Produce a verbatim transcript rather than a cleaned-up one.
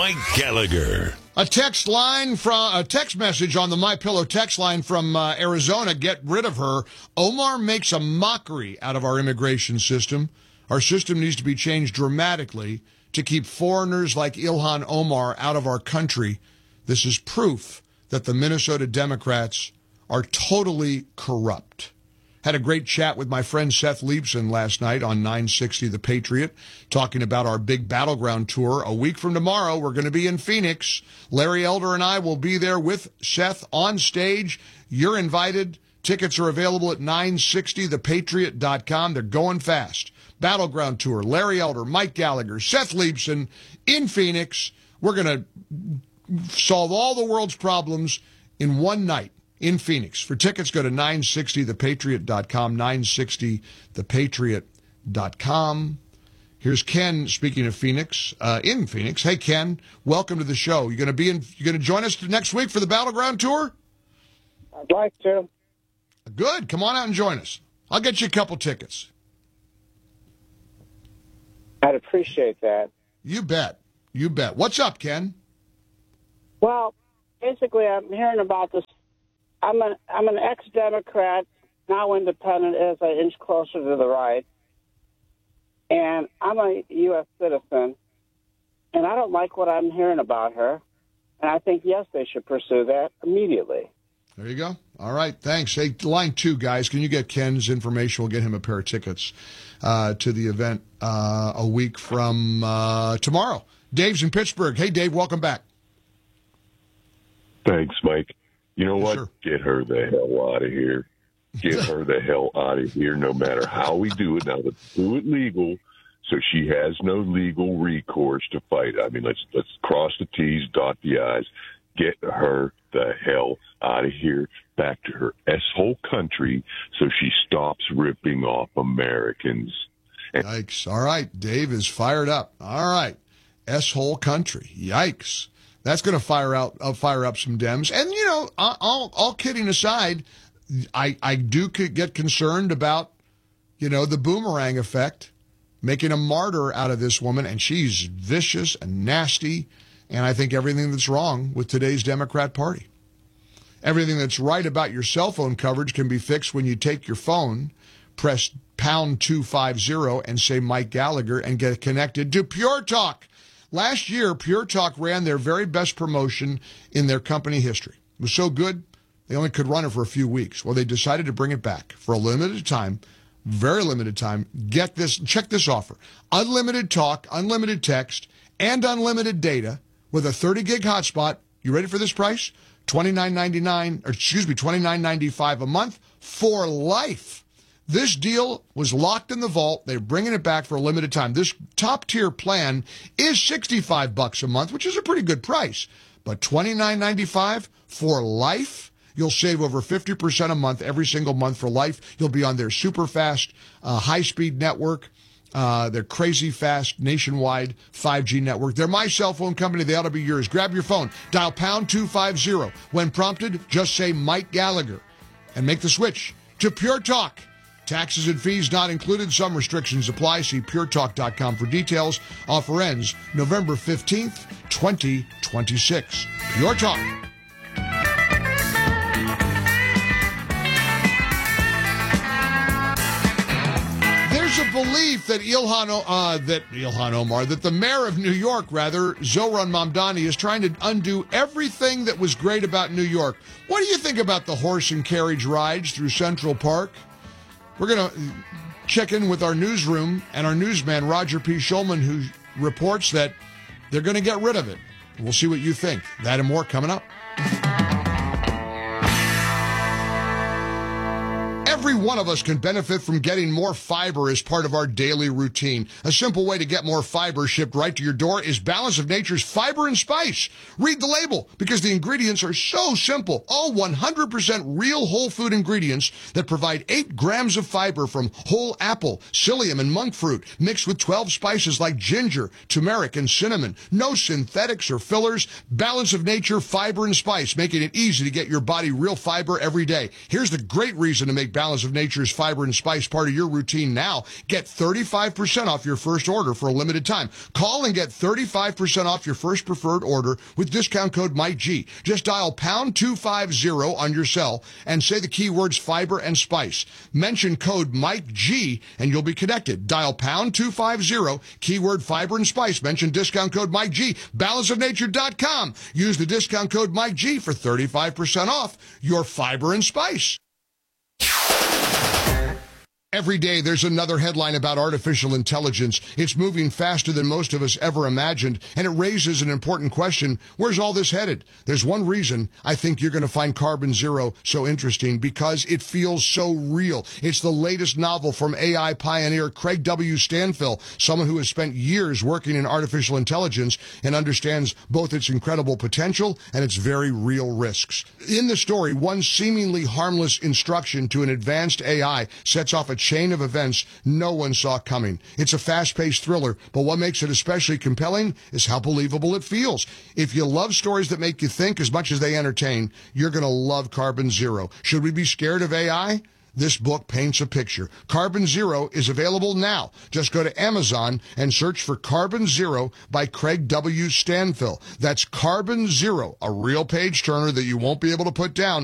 Mike Gallagher. A text line from a text message on the MyPillow text line from uh, Arizona. Get rid of her. Omar makes a mockery out of our immigration system. Our system needs to be changed dramatically to keep foreigners like Ilhan Omar out of our country. This is proof that the Minnesota Democrats are totally corrupt. Had a great chat with my friend Seth Leibson last night on nine sixty The Patriot, talking about our big Battleground tour. A week from tomorrow, we're going to be in Phoenix. Larry Elder and I will be there with Seth on stage. You're invited. Tickets are available at nine sixty the patriot dot com. They're going fast. Battleground tour, Larry Elder, Mike Gallagher, Seth Leibson in Phoenix. We're going to solve all the world's problems in one night. In Phoenix. For tickets, go to nine sixty the patriot dot com, nine sixty the patriot dot com. Here's Ken, speaking of Phoenix, uh, in Phoenix. Hey, Ken, welcome to the show. You going to be in? You going to join us next week for the Battleground Tour? I'd like to. Good. Come on out and join us. I'll get you a couple tickets. I'd appreciate that. You bet. You bet. What's up, Ken? Well, basically, I'm hearing about this. I'm an I'm an ex-Democrat, now independent as I inch closer to the right, and I'm a U S citizen, and I don't like what I'm hearing about her, and I think, yes, they should pursue that immediately. There you go. All right, thanks. Hey, line two, guys, can you get Ken's information? We'll get him a pair of tickets uh, to the event uh, a week from uh, tomorrow. Dave's in Pittsburgh. Hey, Dave, welcome back. Thanks, Mike. You know Yes, what? sir. Get her the hell out of here. Get her the hell out of here, no matter how we do it. Now, let's do it legal, so she has no legal recourse to fight. I mean, let's let's cross the T's, dot the I's. Get her the hell out of here, back to her S-hole country, so she stops ripping off Americans. And- Yikes. All right, Dave is fired up. All right, S-hole country. Yikes. That's going to fire out, uh, fire up some Dems. And, you know, all, all kidding aside, I, I do get concerned about, you know, the boomerang effect, making a martyr out of this woman. And she's vicious and nasty. And I think everything that's wrong with today's Democrat Party. Everything that's right about your cell phone coverage can be fixed when you take your phone, press pound two fifty, and say Mike Gallagher and get connected to Pure Talk. Last year, Pure Talk ran their very best promotion in their company history. It was so good, they only could run it for a few weeks. Well, they decided to bring it back for a limited time, very limited time. Get this, check this offer. Unlimited talk, unlimited text, and unlimited data with a thirty gig hotspot. You ready for this price? twenty-nine ninety-nine, or excuse me, twenty-nine ninety-five a month for life. This deal was locked in the vault. They're bringing it back for a limited time. This top-tier plan is sixty-five bucks a month, which is a pretty good price. But twenty-nine ninety-five for life, you'll save over fifty percent a month every single month for life. You'll be on their super fast, uh, high-speed network, uh, their crazy fast nationwide five G network. They're my cell phone company. They ought to be yours. Grab your phone. Dial pound two fifty. When prompted, just say Mike Gallagher and make the switch to Pure Talk. Taxes and fees not included. Some restrictions apply. See pure talk dot com for details. Offer ends November fifteenth, twenty twenty-six. Pure Talk. There's a belief that Ilhan, uh, that Ilhan Omar, that the mayor of New York, rather, Zohran Mamdani, is trying to undo everything that was great about New York. What do you think about the horse and carriage rides through Central Park? We're going to check in with our newsroom and our newsman, Roger P. Schulman, who reports that they're going to get rid of it. We'll see what you think. That and more coming up. Every one of us can benefit from getting more fiber as part of our daily routine. A simple way to get more fiber shipped right to your door is Balance of Nature's Fiber and Spice. Read the label, because the ingredients are so simple. All one hundred percent real whole food ingredients that provide eight grams of fiber from whole apple, psyllium, and monk fruit, mixed with twelve spices like ginger, turmeric, and cinnamon. No synthetics or fillers. Balance of Nature Fiber and Spice, making it easy to get your body real fiber every day. Here's the great reason to make Balance of of Nature's fiber and spice part of your routine now. Get thirty-five percent off your first order for a limited time. Call and get thirty-five percent off your first preferred order with discount code Mike G. Just dial pound two fifty on your cell and say the keywords fiber and spice. Mention code Mike G and you'll be connected. Dial pound two fifty, keyword fiber and spice. Mention discount code Mike G. balance of nature dot com. Use the discount code Mike G for thirty-five percent off your fiber and spice. Every day there's another headline about artificial intelligence. It's moving faster than most of us ever imagined, and it raises an important question. Where's all this headed? There's one reason I think you're going to find Carbon Zero so interesting, because it feels so real. It's the latest novel from A I pioneer Craig W. Stanfill, someone who has spent years working in artificial intelligence and understands both its incredible potential and its very real risks. In the story, one seemingly harmless instruction to an advanced A I sets off a chain of events no one saw coming. It's a fast-paced thriller, but what makes it especially compelling is how believable it feels. If you love stories that make you think as much as they entertain, you're going to love Carbon Zero. Should we be scared of A I? This book paints a picture. Carbon Zero is available now. Just go to Amazon and search for Carbon Zero by Craig W. Stanfill. That's Carbon Zero, a real page-turner that you won't be able to put down.